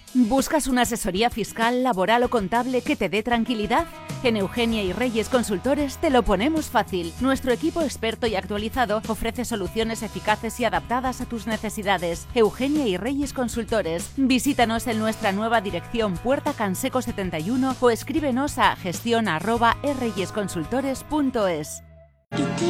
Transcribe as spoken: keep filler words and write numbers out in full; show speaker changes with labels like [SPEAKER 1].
[SPEAKER 1] ¿Buscas una asesoría fiscal, laboral o contable que te dé tranquilidad? En Eugenia y Reyes Consultores te lo ponemos fácil. Nuestro equipo experto y actualizado ofrece soluciones eficaces y adaptadas a tus necesidades. Eugenia y Reyes Consultores. Visítanos en nuestra nueva dirección Puerta Canseco setenta y uno o escríbenos a gestión arroba erreyesconsultores punto es.